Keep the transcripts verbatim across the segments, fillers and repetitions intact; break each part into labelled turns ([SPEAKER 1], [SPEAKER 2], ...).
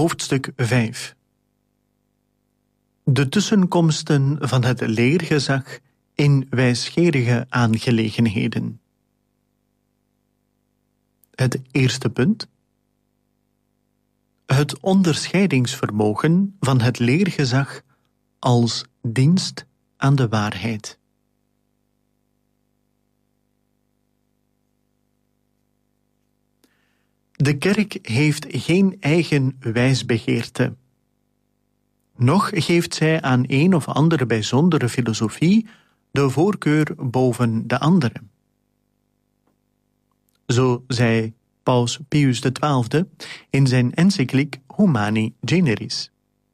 [SPEAKER 1] Hoofdstuk vijf. De tussenkomsten van het leergezag in wijsgerige aangelegenheden. Het eerste punt. Het onderscheidingsvermogen van het leergezag als dienst aan de waarheid. De kerk heeft geen eigen wijsbegeerte. Noch geeft zij aan een of andere bijzondere filosofie de voorkeur boven de andere. Zo zei Paus Pius de twaalfde in zijn encycliek Humani Generis.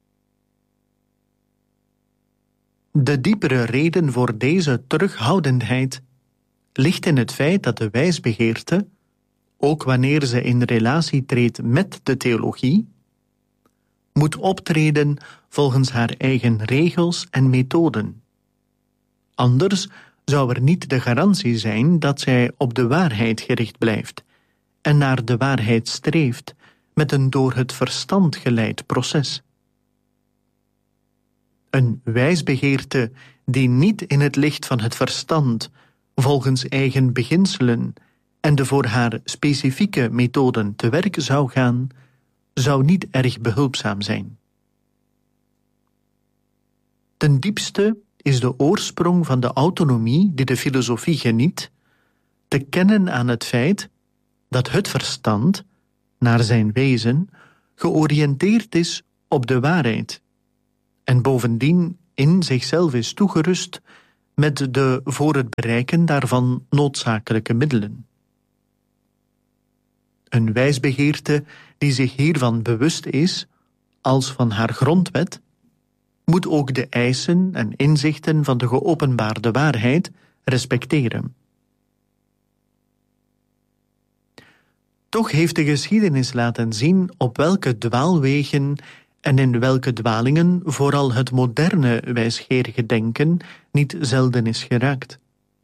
[SPEAKER 1] De diepere reden voor deze terughoudendheid ligt in het feit dat de wijsbegeerte, ook wanneer ze in relatie treedt met de theologie, moet optreden volgens haar eigen regels en methoden. Anders zou er niet de garantie zijn dat zij op de waarheid gericht blijft en naar de waarheid streeft met een door het verstand geleid proces. Een wijsbegeerte die niet in het licht van het verstand, volgens eigen beginselen en de voor haar specifieke methoden te werk zou gaan, zou niet erg behulpzaam zijn. Ten diepste is de oorsprong van de autonomie die de filosofie geniet te kennen aan het feit dat het verstand, naar zijn wezen, georiënteerd is op de waarheid en bovendien in zichzelf is toegerust met de voor het bereiken daarvan noodzakelijke middelen. Een wijsbegeerte die zich hiervan bewust is, als van haar grondwet, moet ook de eisen en inzichten van de geopenbaarde waarheid respecteren. Toch heeft de geschiedenis laten zien op welke dwaalwegen en in welke dwalingen vooral het moderne wijsgerige denken niet zelden is geraakt.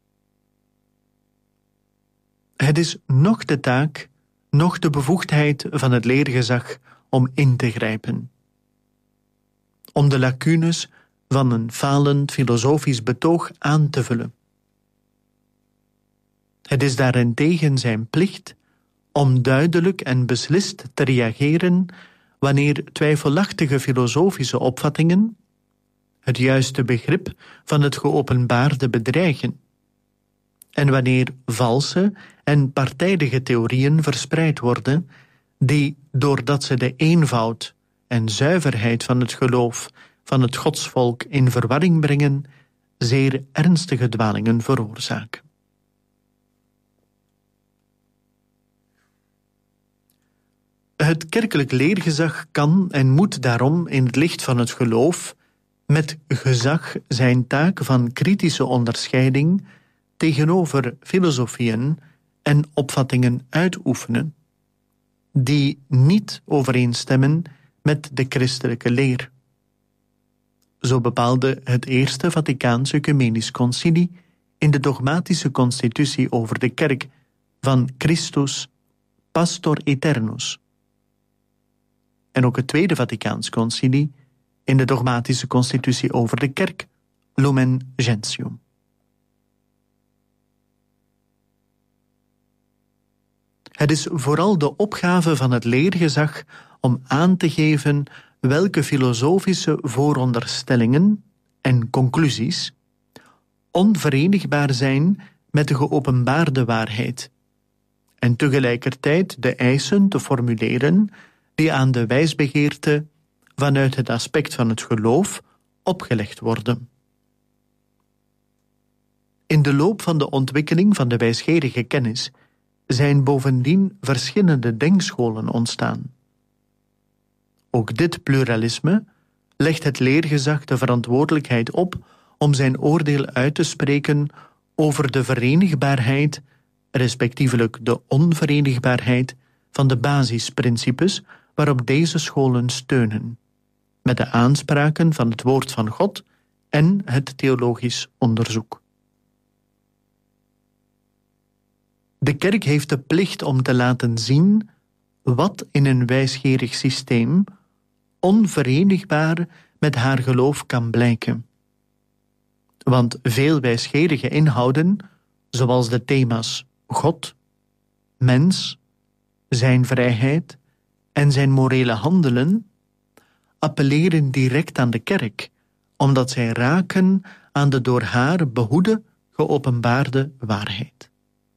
[SPEAKER 1] Het is noch de taak, noch de bevoegdheid van het leergezag om in te grijpen. Om de lacunes van een falend filosofisch betoog aan te vullen. Het is daarentegen zijn plicht om duidelijk en beslist te reageren wanneer twijfelachtige filosofische opvattingen het juiste begrip van het geopenbaarde bedreigen en wanneer valse en partijdige theorieën verspreid worden die, doordat ze de eenvoud en zuiverheid van het geloof van het godsvolk in verwarring brengen, zeer ernstige dwalingen veroorzaken. Het kerkelijk leergezag kan en moet daarom in het licht van het geloof met gezag zijn taak van kritische onderscheiding tegenover filosofieën en opvattingen uitoefenen, die niet overeenstemmen met de christelijke leer. Zo bepaalde het Eerste Vaticaanse Ecumenisch Concilie in de dogmatische constitutie over de kerk van Christus Pastor Eternus. En ook het Tweede Vaticaans Concilie in de dogmatische constitutie over de kerk Lumen Gentium. Het is vooral de opgave van het leergezag om aan te geven welke filosofische vooronderstellingen en conclusies onverenigbaar zijn met de geopenbaarde waarheid en tegelijkertijd de eisen te formuleren die aan de wijsbegeerte vanuit het aspect van het geloof opgelegd worden. In de loop van de ontwikkeling van de wijsgerige kennis zijn bovendien verschillende denkscholen ontstaan. Ook dit pluralisme legt het leergezag de verantwoordelijkheid op om zijn oordeel uit te spreken over de verenigbaarheid, respectievelijk de onverenigbaarheid, van de basisprincipes waarop deze scholen steunen, met de aanspraken van het woord van God en het theologisch onderzoek. De kerk heeft de plicht om te laten zien wat in een wijsgerig systeem onverenigbaar met haar geloof kan blijken. Want veel wijsgerige inhouden, zoals de thema's God, mens, zijn vrijheid en zijn morele handelen, appelleren direct aan de kerk, omdat zij raken aan de door haar behoede geopenbaarde waarheid.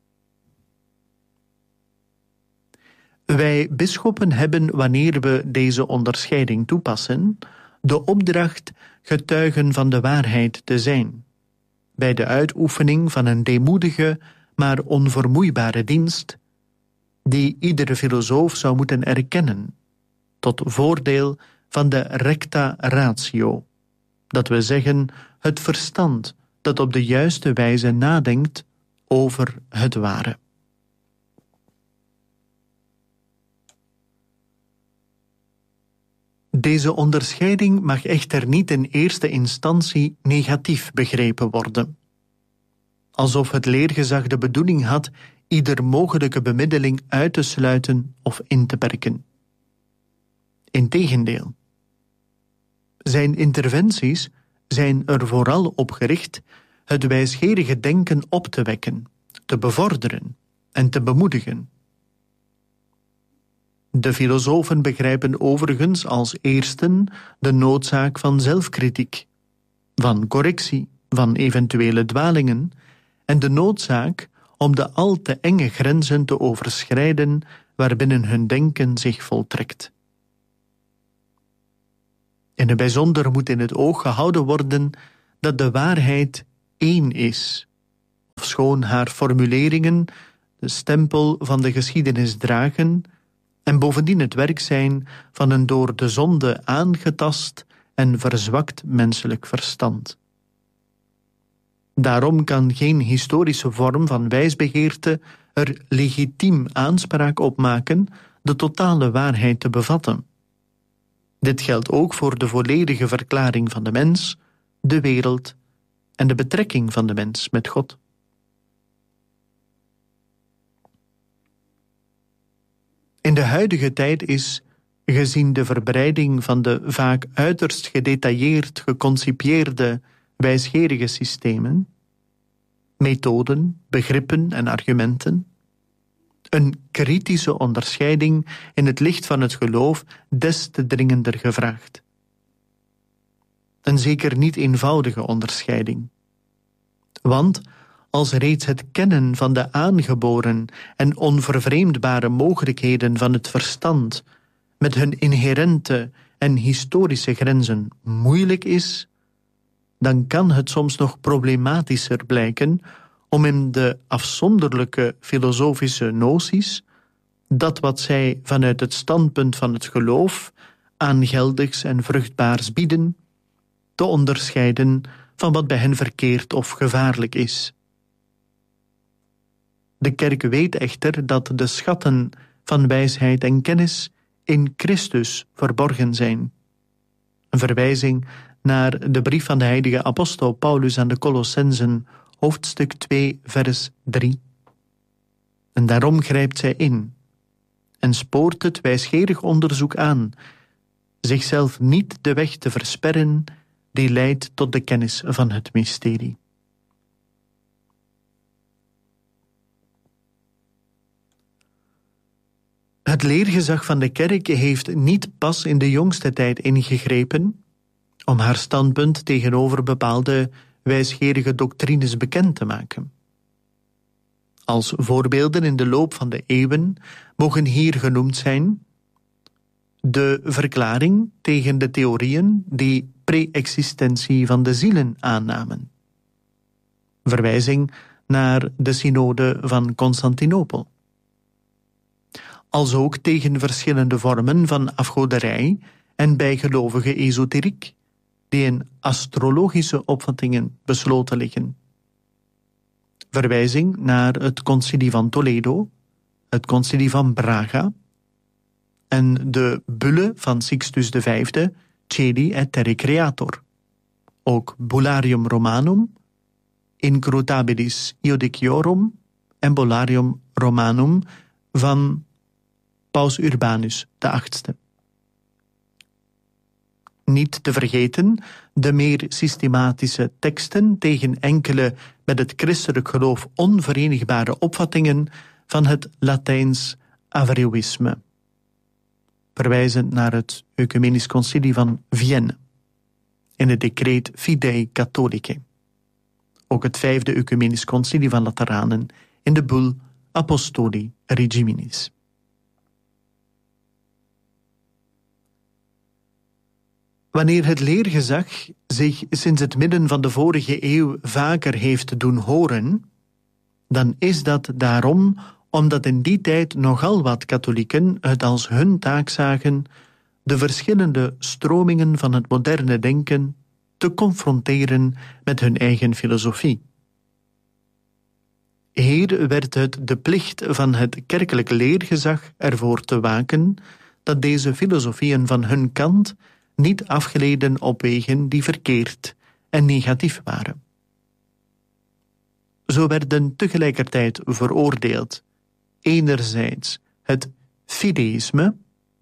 [SPEAKER 1] Wij bisschoppen hebben, wanneer we deze onderscheiding toepassen, de opdracht getuigen van de waarheid te zijn, bij de uitoefening van een deemoedige, maar onvermoeibare dienst, die iedere filosoof zou moeten erkennen, tot voordeel van de recta ratio, dat we zeggen het verstand dat op de juiste wijze nadenkt over het ware. Deze onderscheiding mag echter niet in eerste instantie negatief begrepen worden, alsof het leergezag de bedoeling had ieder mogelijke bemiddeling uit te sluiten of in te perken. Integendeel, zijn interventies zijn er vooral op gericht het wijsgerige denken op te wekken, te bevorderen en te bemoedigen. De filosofen begrijpen overigens als eersten de noodzaak van zelfkritiek, van correctie, van eventuele dwalingen en de noodzaak om de al te enge grenzen te overschrijden waarbinnen hun denken zich voltrekt. In het bijzonder moet in het oog gehouden worden dat de waarheid één is, ofschoon haar formuleringen de stempel van de geschiedenis dragen en bovendien het werk zijn van een door de zonde aangetast en verzwakt menselijk verstand. Daarom kan geen historische vorm van wijsbegeerte er legitiem aanspraak op maken de totale waarheid te bevatten. Dit geldt ook voor de volledige verklaring van de mens, de wereld en de betrekking van de mens met God. In de huidige tijd is, gezien de verbreiding van de vaak uiterst gedetailleerd geconcipieerde wijsgerige systemen, methoden, begrippen en argumenten, een kritische onderscheiding in het licht van het geloof des te dringender gevraagd. Een zeker niet eenvoudige onderscheiding. Want als reeds het kennen van de aangeboren en onvervreemdbare mogelijkheden van het verstand met hun inherente en historische grenzen moeilijk is, dan kan het soms nog problematischer blijken om in de afzonderlijke filosofische noties dat wat zij vanuit het standpunt van het geloof aan geldigs en vruchtbaars bieden, te onderscheiden van wat bij hen verkeerd of gevaarlijk is. De kerk weet echter dat de schatten van wijsheid en kennis in Christus verborgen zijn. Een verwijzing naar de brief van de heilige apostel Paulus aan de Colossenzen, hoofdstuk twee, vers drie. En daarom grijpt zij in en spoort het wijsgerig onderzoek aan, zichzelf niet de weg te versperren die leidt tot de kennis van het mysterie. Het leergezag van de kerk heeft niet pas in de jongste tijd ingegrepen om haar standpunt tegenover bepaalde wijsgerige doctrines bekend te maken. Als voorbeelden in de loop van de eeuwen mogen hier genoemd zijn de verklaring tegen de theorieën die pre-existentie van de zielen aannamen, verwijzing naar de synode van Constantinopel, als ook tegen verschillende vormen van afgoderij en bijgelovige esoteriek, die in astrologische opvattingen besloten liggen. Verwijzing naar het concilie van Toledo, het concilie van Braga en de bulle van Sixtus de Vijfde, Celi et Terre Creator. Ook Bullarium Romanum, Incrutabilis Iudiciorum en Bullarium Romanum van Paus Urbanus de Achtste. Niet te vergeten de meer systematische teksten tegen enkele met het christelijk geloof onverenigbare opvattingen van het Latijns Averroïsme, verwijzend naar het Ecumenisch Concilie van Vienne in het decreet Fidei Catholicae. Ook het vijfde Ecumenisch Concilie van Lateranen in de bul Apostoli Regiminis. Wanneer het leergezag zich sinds het midden van de vorige eeuw vaker heeft doen horen, dan is dat daarom omdat in die tijd nogal wat katholieken het als hun taak zagen de verschillende stromingen van het moderne denken te confronteren met hun eigen filosofie. Hier werd het de plicht van het kerkelijk leergezag ervoor te waken dat deze filosofieën van hun kant niet afgleden op wegen die verkeerd en negatief waren. Zo werden tegelijkertijd veroordeeld enerzijds het fideïsme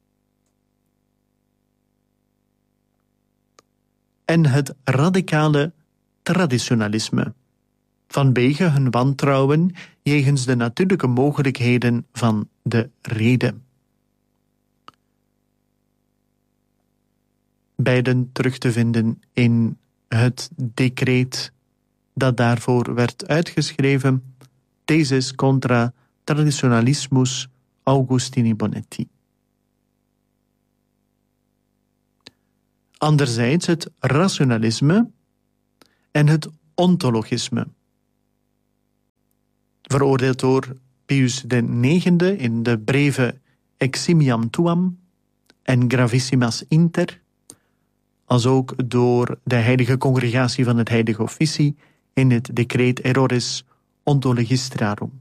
[SPEAKER 1] en het radicale traditionalisme, vanwege hun wantrouwen jegens de natuurlijke mogelijkheden van de rede. Beiden terug te vinden in het decreet dat daarvoor werd uitgeschreven, Theses contra traditionalismus Augustini Bonetti. Anderzijds het rationalisme en het ontologisme, veroordeeld door Pius de negende in de breve Eximiam Tuam en Gravissimas Inter, als ook door de Heilige Congregatie van het Heilige Officie in het decreet Erroris Ontologistrarum.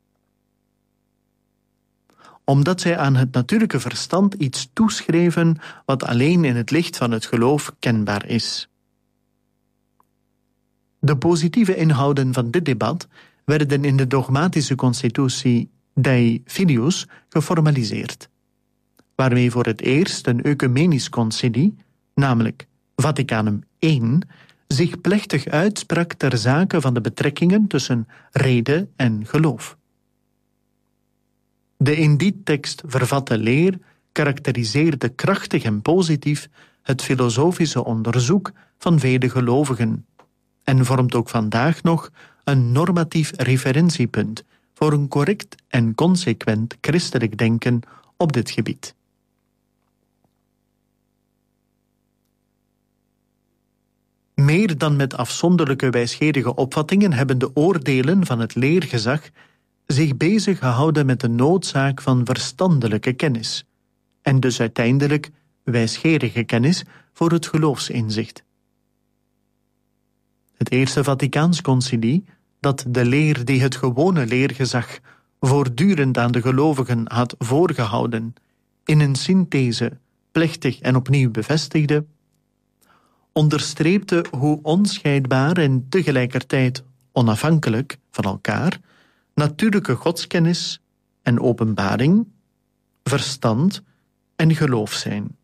[SPEAKER 1] Omdat zij aan het natuurlijke verstand iets toeschreven wat alleen in het licht van het geloof kenbaar is. De positieve inhouden van dit debat werden in de dogmatische constitutie Dei Filius geformaliseerd, waarmee voor het eerst een ecumenisch concilie, namelijk Vaticanum één, zich plechtig uitsprak ter zake van de betrekkingen tussen rede en geloof. De in die tekst vervatte leer karakteriseerde krachtig en positief het filosofische onderzoek van vele gelovigen en vormt ook vandaag nog een normatief referentiepunt voor een correct en consequent christelijk denken op dit gebied. Meer dan met afzonderlijke wijsgeerige opvattingen hebben de oordelen van het leergezag zich bezig gehouden met de noodzaak van verstandelijke kennis en dus uiteindelijk wijsgeerige kennis voor het geloofsinzicht. Het Eerste Vaticaans Concilie, dat de leer die het gewone leergezag voortdurend aan de gelovigen had voorgehouden, in een synthese plechtig en opnieuw bevestigde, onderstreepte hoe onscheidbaar en tegelijkertijd onafhankelijk van elkaar natuurlijke godskennis en openbaring, verstand en geloof zijn.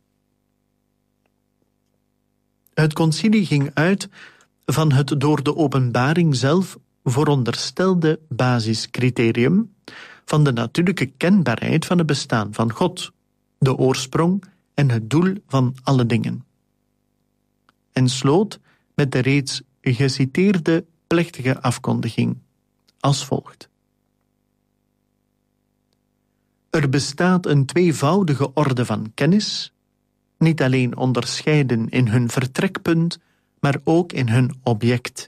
[SPEAKER 1] Het concilie ging uit van het door de openbaring zelf veronderstelde basiscriterium van de natuurlijke kenbaarheid van het bestaan van God, de oorsprong en het doel van alle dingen. En sloot met de reeds geciteerde plechtige afkondiging als volgt. Er bestaat een tweevoudige orde van kennis, niet alleen onderscheiden in hun vertrekpunt, maar ook in hun object.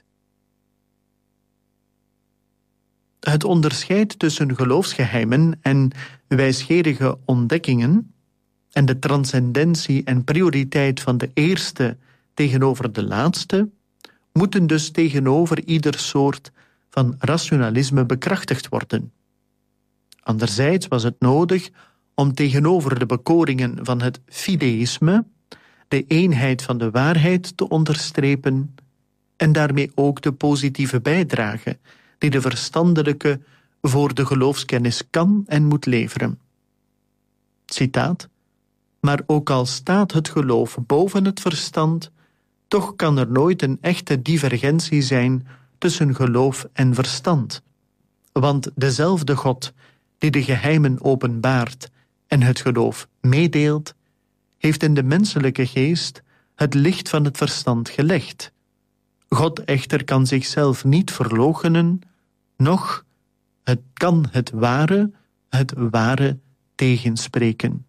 [SPEAKER 1] Het onderscheid tussen geloofsgeheimen en wijsgerige ontdekkingen en de transcendentie en prioriteit van de eerste tegenover de laatste moeten dus tegenover ieder soort van rationalisme bekrachtigd worden. Anderzijds was het nodig om tegenover de bekoringen van het fideïsme de eenheid van de waarheid te onderstrepen en daarmee ook de positieve bijdrage die de verstandelijke voor de geloofskennis kan en moet leveren. Citaat: maar ook al staat het geloof boven het verstand, toch kan er nooit een echte divergentie zijn tussen geloof en verstand. Want dezelfde God die de geheimen openbaart en het geloof meedeelt, heeft in de menselijke geest het licht van het verstand gelegd. God echter kan zichzelf niet verloochenen, noch het kan het ware, het ware tegenspreken.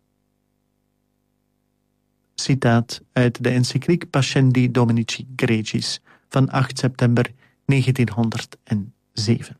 [SPEAKER 1] Citaat uit de encycliek Pascendi Dominici Gregis van acht september negentienhonderdzeven.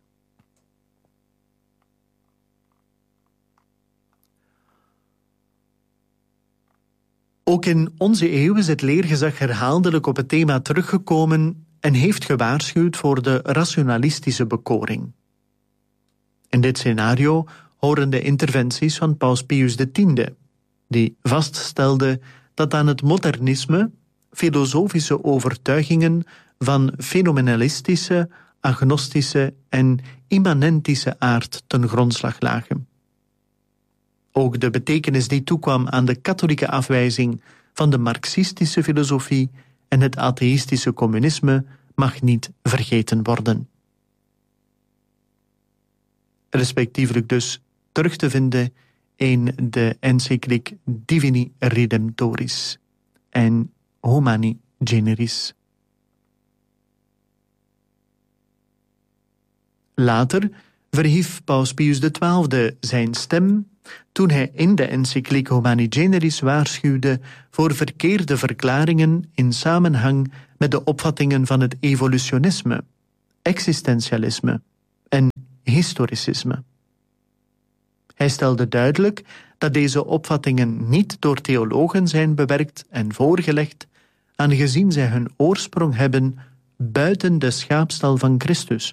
[SPEAKER 1] Ook in onze eeuw is het leergezag herhaaldelijk op het thema teruggekomen en heeft gewaarschuwd voor de rationalistische bekoring. In dit scenario horen de interventies van Paus Pius X, die vaststelde dat aan het modernisme filosofische overtuigingen van fenomenalistische, agnostische en immanentische aard ten grondslag lagen. Ook de betekenis die toekwam aan de katholieke afwijzing van de marxistische filosofie en het atheïstische communisme mag niet vergeten worden. Respectievelijk dus terug te vinden in de encycliek Divini Redemptoris en Humani Generis. Later verhief Paus Pius twaalfde zijn stem toen hij in de encycliek Humani Generis waarschuwde voor verkeerde verklaringen in samenhang met de opvattingen van het evolutionisme, existentialisme en historicisme. Hij stelde duidelijk dat deze opvattingen niet door theologen zijn bewerkt en voorgelegd, aangezien zij hun oorsprong hebben buiten de schaapstal van Christus.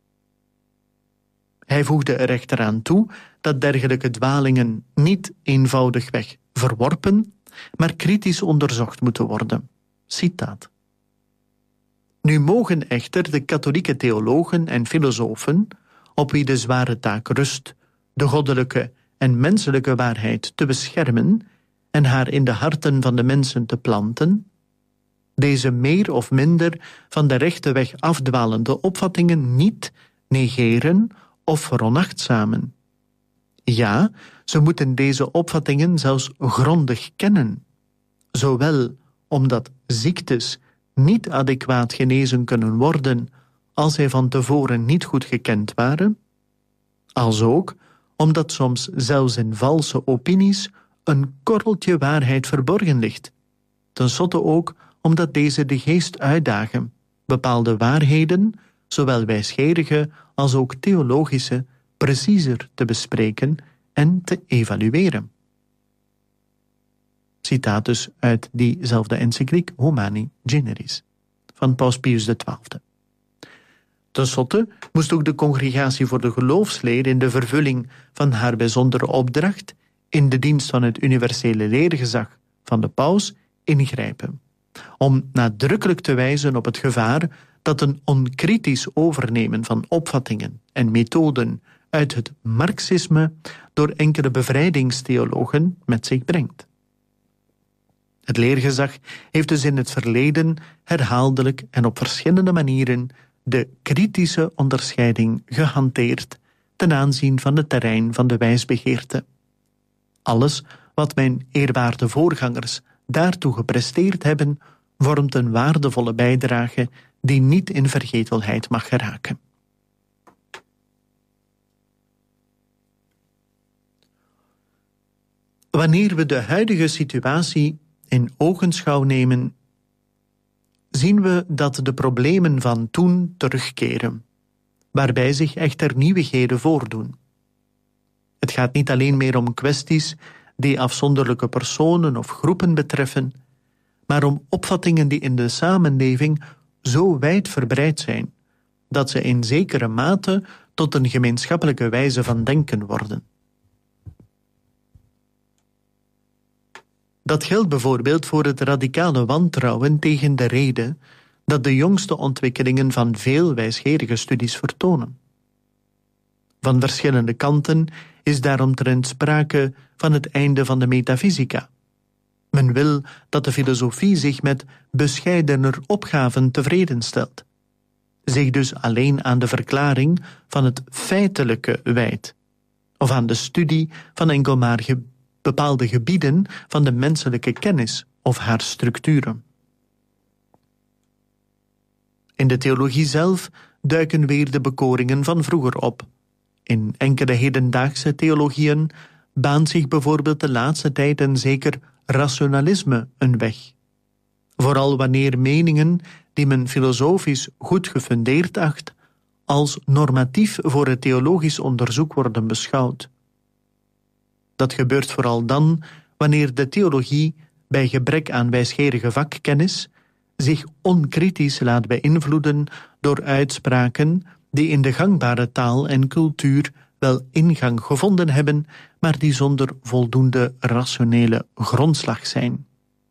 [SPEAKER 1] Hij voegde er echter aan toe dat dergelijke dwalingen niet eenvoudigweg verworpen, maar kritisch onderzocht moeten worden. Citaat. Nu mogen echter de katholieke theologen en filosofen, op wie de zware taak rust, de goddelijke en menselijke waarheid te beschermen en haar in de harten van de mensen te planten, deze meer of minder van de rechte weg afdwalende opvattingen niet negeren of veronachtzamen. Ja, ze moeten deze opvattingen zelfs grondig kennen, zowel omdat ziektes niet adequaat genezen kunnen worden als zij van tevoren niet goed gekend waren, als ook omdat soms zelfs in valse opinies een korreltje waarheid verborgen ligt. Ten slotte ook omdat deze de geest uitdagen, bepaalde waarheden, zowel wijsgerige als ook theologische, preciezer te bespreken en te evalueren. Citaat dus uit diezelfde encycliek Humani Generis van Paus Pius twaalfde. Ten slotte moest ook de Congregatie voor de Geloofsleer in de vervulling van haar bijzondere opdracht in de dienst van het universele leergezag van de paus ingrijpen, om nadrukkelijk te wijzen op het gevaar dat een onkritisch overnemen van opvattingen en methoden uit het marxisme door enkele bevrijdingstheologen met zich brengt. Het leergezag heeft dus in het verleden herhaaldelijk en op verschillende manieren de kritische onderscheiding gehanteerd ten aanzien van het terrein van de wijsbegeerte. Alles wat mijn eerwaarde voorgangers daartoe gepresteerd hebben, vormt een waardevolle bijdrage die niet in vergetelheid mag geraken. Wanneer we de huidige situatie in ogenschouw nemen, zien we dat de problemen van toen terugkeren, waarbij zich echter nieuwigheden voordoen. Het gaat niet alleen meer om kwesties die afzonderlijke personen of groepen betreffen, maar om opvattingen die in de samenleving zo wijd verbreid zijn, dat ze in zekere mate tot een gemeenschappelijke wijze van denken worden. Dat geldt bijvoorbeeld voor het radicale wantrouwen tegen de rede dat de jongste ontwikkelingen van veel wijsgerige studies vertonen. Van verschillende kanten is daaromtrent sprake van het einde van de metafysica, Men wil dat de filosofie zich met bescheidener opgaven tevreden stelt, zich dus alleen aan de verklaring van het feitelijke wijdt, of aan de studie van enkel maar ge- bepaalde gebieden van de menselijke kennis of haar structuren. In de theologie zelf duiken weer de bekoringen van vroeger op. In enkele hedendaagse theologieën baant zich bijvoorbeeld de laatste tijd een zeker rationalisme een weg. Vooral wanneer meningen die men filosofisch goed gefundeerd acht, als normatief voor het theologisch onderzoek worden beschouwd. Dat gebeurt vooral dan wanneer de theologie bij gebrek aan wijsgerige vakkennis zich onkritisch laat beïnvloeden door uitspraken die in de gangbare taal en cultuur wel ingang gevonden hebben, maar die zonder voldoende rationele grondslag zijn.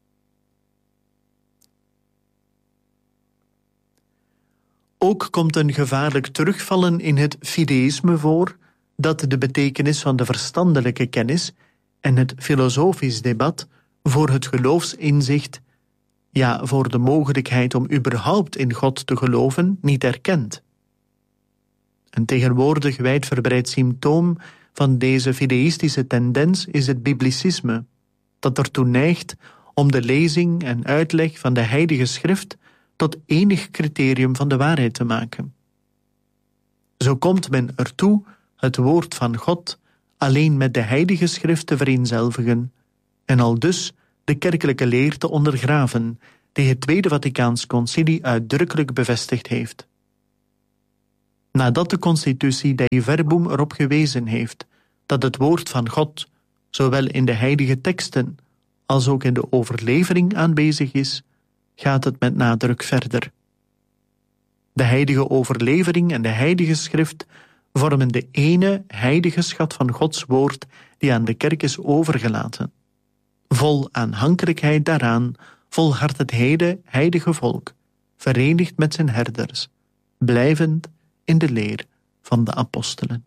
[SPEAKER 1] Ook komt een gevaarlijk terugvallen in het fideïsme voor, dat de betekenis van de verstandelijke kennis en het filosofisch debat voor het geloofsinzicht, ja, voor de mogelijkheid om überhaupt in God te geloven, niet erkent. Een tegenwoordig wijdverbreid symptoom van deze fideïstische tendens is het biblicisme, dat ertoe neigt om de lezing en uitleg van de Heilige Schrift tot enig criterium van de waarheid te maken. Zo komt men ertoe het woord van God alleen met de Heilige Schrift te vereenzelvigen en aldus de kerkelijke leer te ondergraven, die het Tweede Vaticaans Concilie uitdrukkelijk bevestigd heeft. Nadat de constitutie Dei Verbum erop gewezen heeft dat het woord van God zowel in de heilige teksten als ook in de overlevering aanwezig is, gaat het met nadruk verder. De heilige overlevering en de heilige schrift vormen de ene heilige schat van Gods woord die aan de kerk is overgelaten. Vol aanhankelijkheid daaraan volhardt het hele heilige volk, verenigd met zijn herders, blijvend in de leer van de apostelen.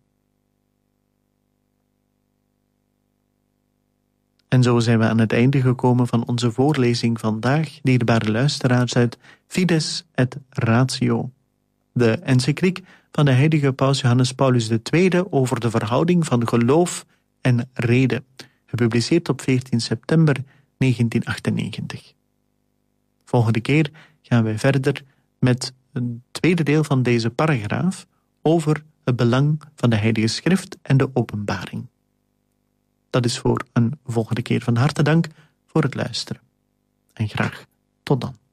[SPEAKER 1] En zo zijn we aan het einde gekomen van onze voorlezing vandaag, dierbare luisteraars, uit Fides et Ratio, de encycliek van de heilige paus Johannes Paulus de Tweede over de verhouding van geloof en rede, gepubliceerd op veertien september negentien achtennegentig. Volgende keer gaan wij verder met het tweede deel van deze paragraaf over het belang van de Heilige Schrift en de openbaring. Dat is voor een volgende keer. Van harte dank voor het luisteren. En graag tot dan.